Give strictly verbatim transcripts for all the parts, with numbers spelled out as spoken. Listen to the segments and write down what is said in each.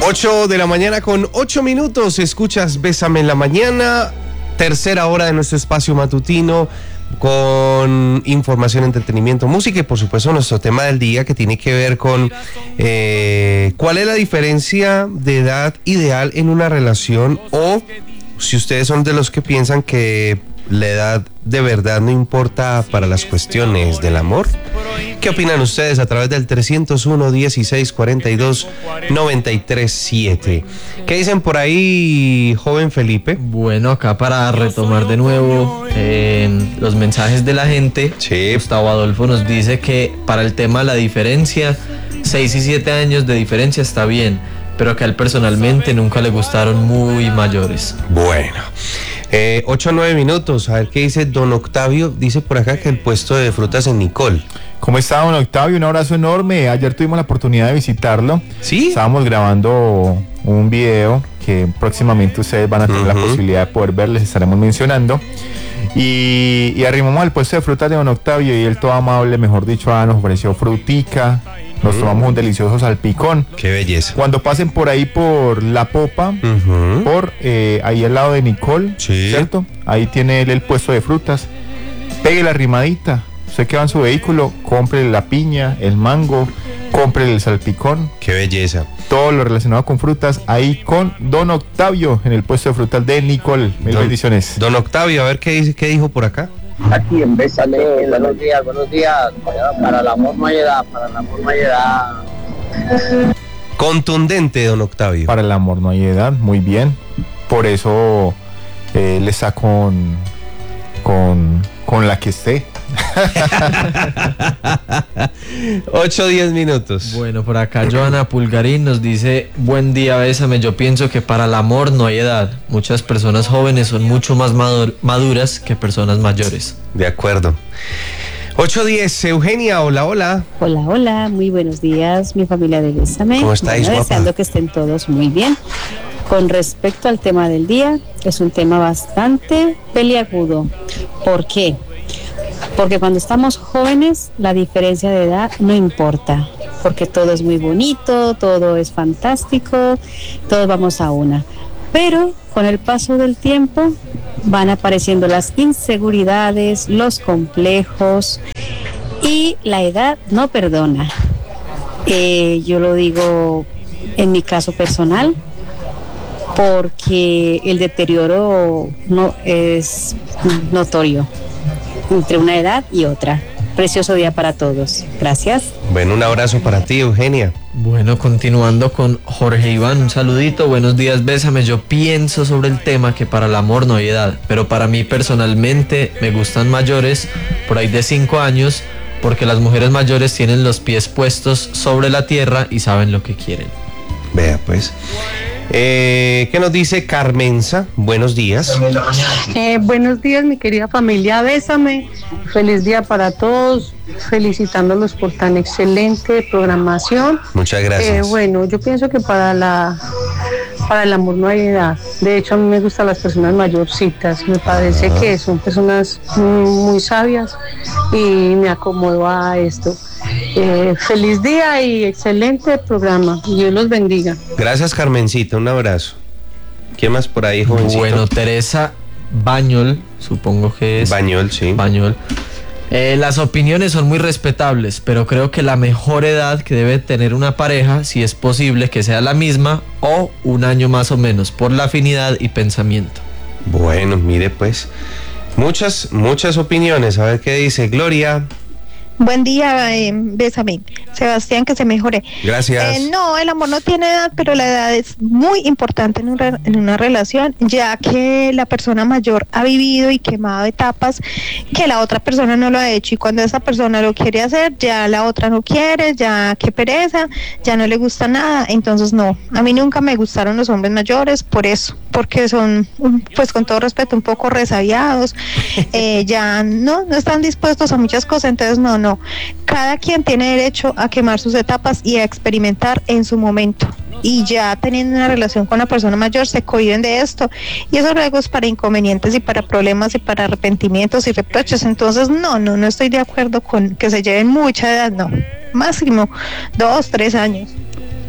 ocho de la mañana con ocho minutos, escuchas Bésame en la Mañana, tercera hora de nuestro espacio matutino con información, entretenimiento, música y por supuesto nuestro tema del día que tiene que ver con eh, cuál es la diferencia de edad ideal en una relación, o si ustedes son de los que piensan que la edad de verdad no importa para las cuestiones del amor. ¿Qué opinan ustedes a través del trescientos uno, dieciséis, cuarenta y dos, noventa y tres, siete? ¿Qué dicen por ahí, joven Felipe? Bueno, acá para retomar de nuevo eh, los mensajes de la gente, sí. Gustavo Adolfo nos dice que para el tema de la diferencia, seis y siete años de diferencia está bien, pero que a él personalmente nunca le gustaron muy mayores. Bueno. Eh, ocho a nueve minutos, a ver qué dice don Octavio. Dice por acá que el puesto de frutas en Nicol. ¿Cómo está don Octavio? Un abrazo enorme. Ayer tuvimos la oportunidad de visitarlo. ¿Sí? Estábamos grabando un video que próximamente ustedes van a tener uh-huh. la posibilidad de poder ver, les estaremos mencionando. Y, y arrimamos al puesto de frutas de don Octavio y él todo amable, mejor dicho, ah, nos ofreció frutica. Nos uh-huh. tomamos un delicioso salpicón. Qué belleza. Cuando pasen por ahí por La Popa, uh-huh. por eh, ahí al lado de Nicol, sí. ¿cierto? Ahí tiene él el puesto de frutas. Pegue la rimadita. Usted que va en su vehículo, compre la piña, el mango, compre el salpicón. Qué belleza. Todo lo relacionado con frutas, ahí con don Octavio en el puesto de frutas de Nicol. Mil don, bendiciones. Don Octavio, a ver qué dice, qué dijo por acá. Aquí en Bésame, buenos días, buenos días. Para el amor no hay edad, para el amor no hay edad. Contundente, don Octavio. Para el amor no hay edad, muy bien. Por eso eh, le está con, con, con la que esté. ocho, diez minutos. Bueno, por acá Joana Pulgarín nos dice: buen día, Bésame. Yo pienso que para el amor no hay edad. Muchas personas jóvenes son mucho más madur- maduras que personas mayores. De acuerdo. ocho diez, Eugenia, hola, hola. Hola, hola, muy buenos días, mi familia de Bésame. ¿Cómo estáis, bueno, guapa? Deseando que estén todos muy bien. Con respecto al tema del día, es un tema bastante peliagudo. ¿Por qué? Porque cuando estamos jóvenes, la diferencia de edad no importa, porque todo es muy bonito, todo es fantástico, todos vamos a una. Pero con el paso del tiempo van apareciendo las inseguridades, los complejos, y la edad no perdona. Eh, yo lo digo en mi caso personal, porque el deterioro no es notorio entre una edad y otra. Precioso día para todos. Gracias. Bueno, un abrazo para ti, Eugenia. Bueno, continuando con Jorge Iván, un saludito. Buenos días, Bésame. Yo pienso sobre el tema que para el amor no hay edad, pero para mí personalmente me gustan mayores, por ahí de cinco años, porque las mujeres mayores tienen los pies puestos sobre la tierra y saben lo que quieren. Vea pues. Eh, ¿Qué nos dice Carmenza? Buenos días. Eh, buenos días, mi querida familia Bésame. Feliz día para todos. Felicitándolos por tan excelente programación. Muchas gracias. Eh, bueno, yo pienso que para la para el amor no hay edad. De hecho, a mí me gustan las personas mayorcitas. Me parece ah. que son personas muy, muy sabias y me acomodo a esto. Eh, feliz día y excelente programa. Dios los bendiga. Gracias, Carmencita, un abrazo. ¿Quién más por ahí, jovencito? Bueno, Teresa Bañol, supongo que es. Bañol, sí. Bañol. Eh, las opiniones son muy respetables, pero creo que la mejor edad que debe tener una pareja, si es posible, que sea la misma o un año más o menos, por la afinidad y pensamiento. Bueno, mire pues, muchas, muchas opiniones. A ver qué dice Gloria. Buen día, eh, Bésame. Sebastián, que se mejore. Gracias. Eh, no, el amor no tiene edad, pero la edad es muy importante en, un re- en una relación, ya que la persona mayor ha vivido y quemado etapas que la otra persona no lo ha hecho, y cuando esa persona lo quiere hacer, ya la otra no quiere, ya qué pereza, ya no le gusta nada. Entonces no, a mí nunca me gustaron los hombres mayores por eso, porque son, pues con todo respeto, un poco resabiados, eh, ya no, no están dispuestos a muchas cosas. Entonces no, no, cada quien tiene derecho a quemar sus etapas y a experimentar en su momento, y ya teniendo una relación con una persona mayor se cohíben de esto, y eso luego es para inconvenientes y para problemas y para arrepentimientos y reproches. Entonces no, no, no estoy de acuerdo con que se lleven mucha edad, no, máximo dos, tres años.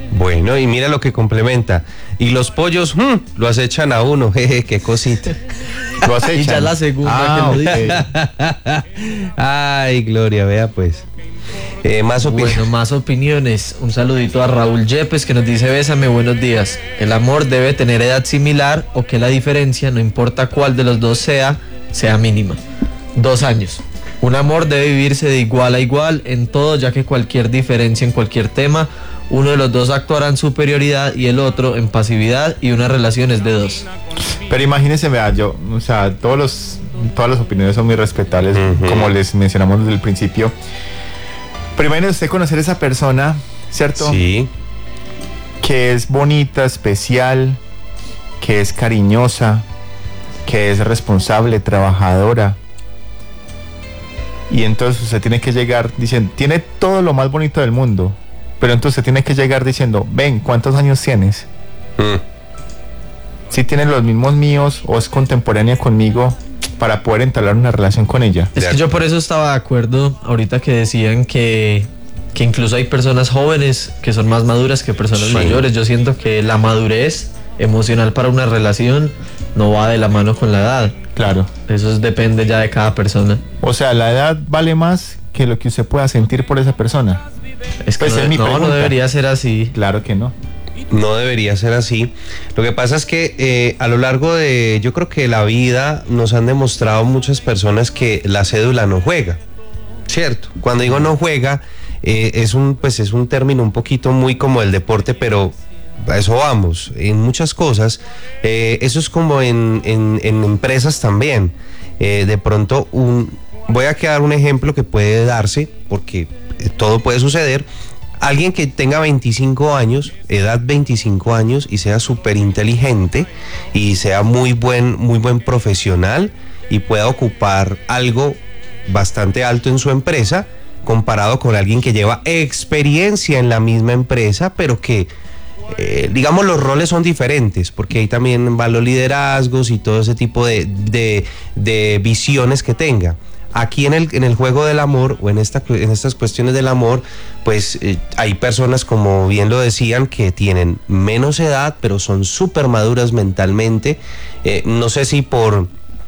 Bueno, y mira lo que complementa. Y los pollos, hmm, lo acechan a uno, jeje, qué cosita. Lo acechan. Y ya la segunda Ah, que lo dice. ok. Ay, Gloria, vea pues. Eh, más opiniones. Bueno, más opiniones. Un saludito a Raúl Yepes que nos dice: bésame, buenos días. El amor debe tener edad similar o que la diferencia, no importa cuál de los dos sea, sea mínima. Dos años. Un amor debe vivirse de igual a igual en todo, ya que cualquier diferencia en cualquier tema, uno de los dos actuará en superioridad y el otro en pasividad, y una relación es de dos. Pero imagínense, vea, yo, o sea, todos los, todas las opiniones son muy respetables, uh-huh. como les mencionamos desde el principio. Pero imagínese usted conocer a esa persona, ¿cierto? Sí. Que es bonita, especial, que es cariñosa, que es responsable, trabajadora. Y entonces usted tiene que llegar diciendo, tiene todo lo más bonito del mundo, pero entonces usted tiene que llegar diciendo, ven, ¿cuántos años tienes? Mm. Si tiene los mismos míos o es contemporánea conmigo, para poder entablar una relación con ella. Es que yo por eso estaba de acuerdo ahorita que decían que, que incluso hay personas jóvenes que son más maduras que personas sí. mayores. Yo siento que la madurez emocional para una relación no va de la mano con la edad. Claro. Eso es, depende ya de cada persona. O sea, la edad vale más que lo que usted pueda sentir por esa persona. Es que pues no, es mi no, no debería ser así. Claro que no. No debería ser así. Lo que pasa es que eh, a lo largo de, yo creo que la vida nos han demostrado muchas personas que la cédula no juega, ¿cierto? Cuando digo no juega, eh, es un, pues es un término un poquito muy como el deporte, pero a eso vamos. En muchas cosas, eh, eso es como en, en, en empresas también. Eh, de pronto, un, voy a quedar un ejemplo que puede darse, porque todo puede suceder. Alguien que tenga veinticinco años, edad veinticinco años, y sea súper inteligente y sea muy buen, muy buen profesional y pueda ocupar algo bastante alto en su empresa, comparado con alguien que lleva experiencia en la misma empresa, pero que, eh, digamos, los roles son diferentes, porque ahí también van los liderazgos y todo ese tipo de, de, de visiones que tenga. Aquí en el, en el juego del amor o en, esta, en estas cuestiones del amor, pues eh, hay personas, como bien lo decían, que tienen menos edad, pero son súper maduras mentalmente. Eh, no sé si por,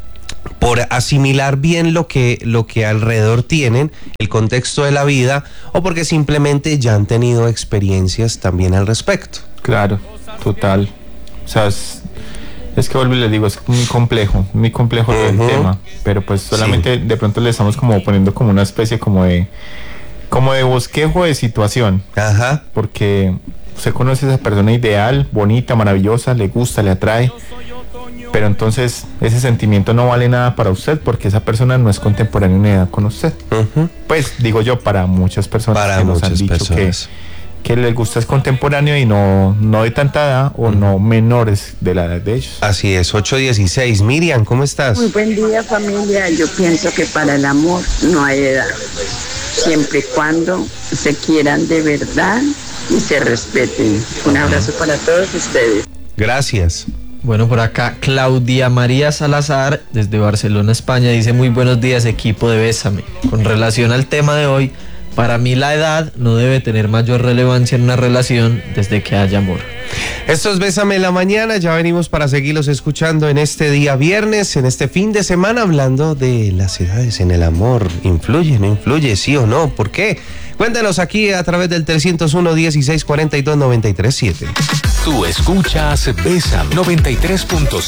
por asimilar bien lo que, lo que alrededor tienen, el contexto de la vida, o porque simplemente ya han tenido experiencias también al respecto. Claro, total. O sea, es... Es que vuelvo y les digo, es muy complejo, muy complejo uh-huh. el tema, pero pues solamente sí. de pronto le estamos como poniendo como una especie como de como de bosquejo de situación. Ajá. Porque usted conoce a esa persona ideal, bonita, maravillosa, le gusta, le atrae, pero entonces ese sentimiento no vale nada para usted porque esa persona no es contemporánea en edad con usted. Uh-huh. Pues digo yo, para muchas personas para que muchas nos han dicho personas. que que les gusta es contemporáneo y no, no de tanta edad o no menores de la edad de ellos. Así es, ocho dieciséis. Miriam, ¿cómo estás? Muy buen día, familia. Yo pienso que para el amor no hay edad, siempre y cuando se quieran de verdad y se respeten. Un abrazo para todos ustedes. Gracias. Bueno, por acá Claudia María Salazar desde Barcelona, España, dice: muy buenos días, equipo de Bésame. Con relación al tema de hoy, para mí la edad no debe tener mayor relevancia en una relación desde que haya amor. Esto es Bésame en la Mañana, ya venimos para seguirlos escuchando en este día viernes, en este fin de semana, hablando de las edades en el amor. ¿Influye, no influye, sí o no? ¿Por qué? Cuéntanos aquí a través del trescientos uno, dieciséis cuarenta y dos, noventa y tres siete. Tú escuchas Bésame noventa y tres punto cinco.